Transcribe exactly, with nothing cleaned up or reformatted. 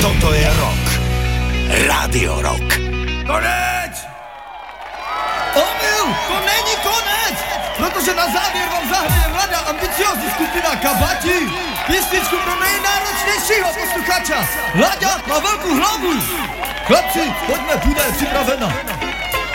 Toto je Rock. Radio Rock. Konec! Omyl! To není konec! Protože na závěr vám zahraje mladá ambiciózní skupina Kabati. Písničku pro nejnáročnějšího posluchača. Láďa má velkou hlavu. Chlapci, pojďme, půda je připravena.